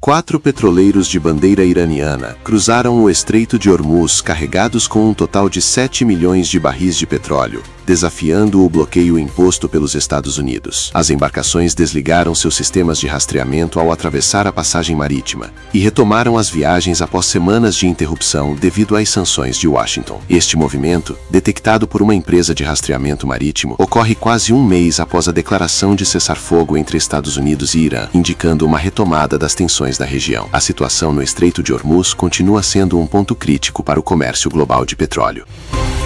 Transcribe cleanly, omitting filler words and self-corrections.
4 petroleiros de bandeira iraniana cruzaram o Estreito de Hormuz carregados com um total de 7 milhões de barris de petróleo, desafiando o bloqueio imposto pelos Estados Unidos. As embarcações desligaram seus sistemas de rastreamento ao atravessar a passagem marítima e retomaram as viagens após semanas de interrupção devido às sanções de Washington. Este movimento, detectado por uma empresa de rastreamento marítimo, ocorre quase um mês após a declaração de cessar-fogo entre Estados Unidos e Irã, indicando uma retomada das tensões da região. A situação no Estreito de Hormuz continua sendo um ponto crítico para o comércio global de petróleo.